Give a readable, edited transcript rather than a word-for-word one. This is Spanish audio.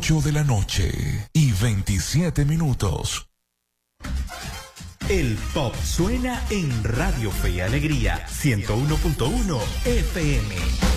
8 de la noche y 27 minutos. El pop suena en Radio Fe y Alegría 101.1 FM.